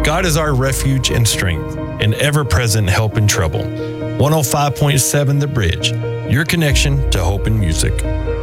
God is our refuge and strength, an ever-present help in trouble. 105.7 The Bridge, your connection to hope and music.